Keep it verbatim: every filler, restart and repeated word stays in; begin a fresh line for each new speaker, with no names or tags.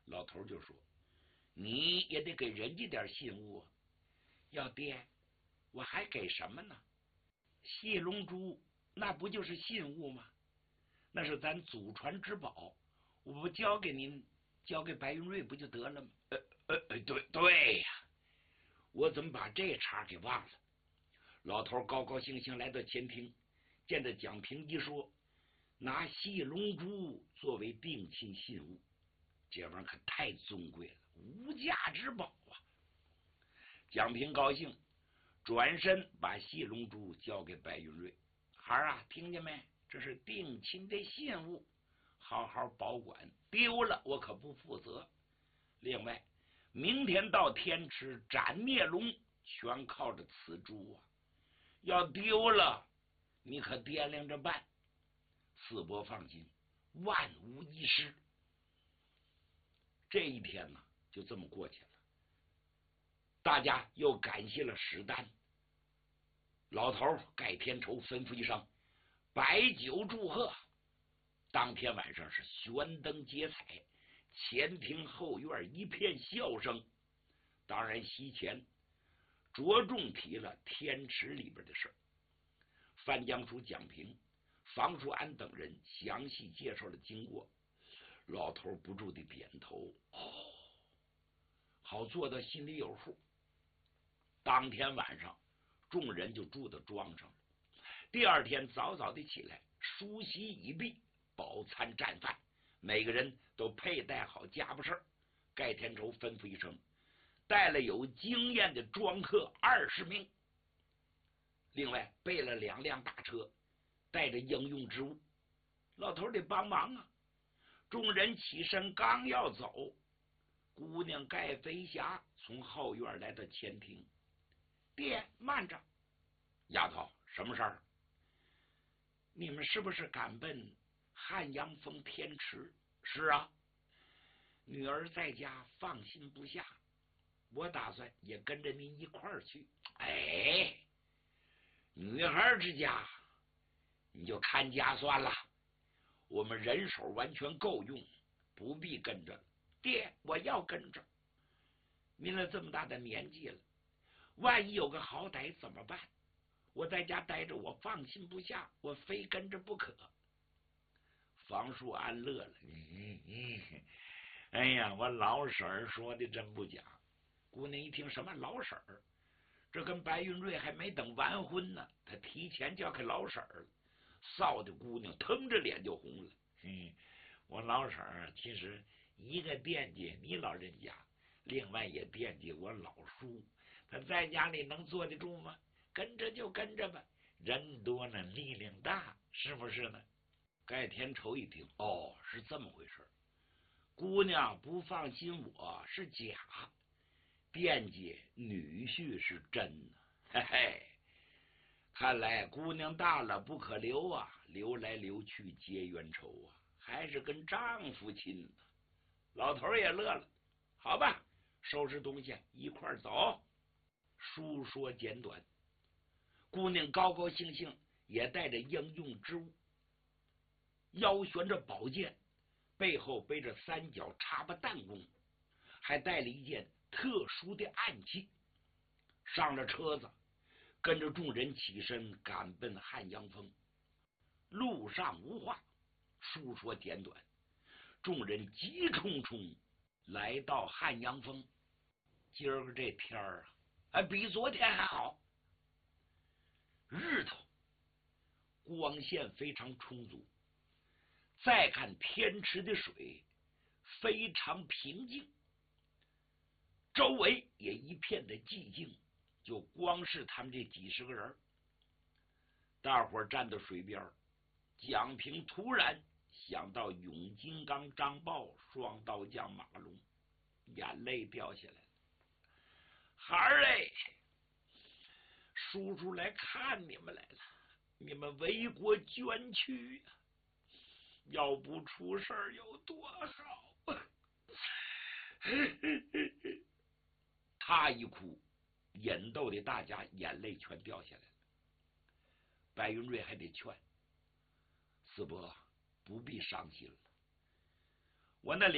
老头就说：“你也得给人家点信物啊。”要爹，我还给什么呢？细龙珠那不就是信物吗？那是咱祖传之宝，我不交给您，交给白云瑞不就得了吗？呃呃呃，对对呀，我怎么把这茬给忘了？老头高高兴兴来到前厅，见到蒋平一说，拿细龙珠作为定亲信物，这玩意儿可太尊贵了，无价之宝啊！蒋平高兴，转身把细龙珠交给白云瑞。孩儿啊，听见没？这是定亲的信物，好好保管，丢了我可不负责。另外，明天到天池斩孽龙，全靠着此珠啊！要丢了，你可掂量着办。四伯放心，万无一失。这一天呢，就这么过去了。大家又感谢了史丹。老头盖天仇吩咐一声，摆酒祝贺。当天晚上是悬灯结彩，前厅后院一片笑声。当然席前着重提了天池里边的事。范江叔、蒋平、房叔安等人详细介绍了经过。老头不住地点头，哦，好做到心里有数。当天晚上众人就住到庄上了。第二天早早的起来，梳洗已毕，饱餐战饭，每个人都佩戴好家伙事。盖天仇吩咐一声，带了有经验的庄客二十名，另外备了两辆大车，带着应用之物。老头得帮忙啊！众人起身刚要走，姑娘盖飞霞从后院来到前厅。爹，慢着！丫头，什么事儿？你们是不是赶奔汉阳峰天池？是啊，女儿在家放心不下，我打算也跟着您一块儿去。哎，女孩之家你就看家算了，我们人手完全够用，不必跟着。爹，我要跟着。您了这么大的年纪了，万一有个好歹怎么办？我在家待着，我放心不下，我非跟着不可。房叔安乐了，嗯嗯，哎呀，我老婶儿说的真不假。姑娘一听什么老婶儿，这跟白云瑞还没等完婚呢，他提前叫开老婶儿了，臊的姑娘腾着脸就红了。嗯，我老婶儿其实一个惦记你老人家，另外也惦记我老叔，他在家里能坐得住吗？跟着就跟着吧，人多呢力量大，是不是呢？盖天仇一听，哦，是这么回事，姑娘不放心我是假，惦记女婿是真的，嘿嘿，看来姑娘大了不可留啊，留来留去结冤仇啊，还是跟丈夫亲呢。老头也乐了，好吧，收拾东西一块走。书说简短，姑娘高高兴兴，也带着应用之物，腰悬着宝剑，背后背着三角插巴弹弓，还带了一件特殊的暗器。上了车子，跟着众人起身赶奔汉阳峰。路上无话，书说简短，众人急冲冲来到汉阳峰。今儿个这天儿啊，还比昨天还好，日头光线非常充足。再看天池的水非常平静，周围也一片的寂静，就光是他们这几十个人。大伙儿站到水边，蒋平突然想到永金刚、张豹、双刀将马龙，眼泪掉下来了。孩儿哎，叔叔来看你们来了，你们为国捐躯呀、啊，要不出事儿有多好！他一哭，引逗的大家眼泪全掉下来了。白云瑞还得劝四伯不必伤心了，我那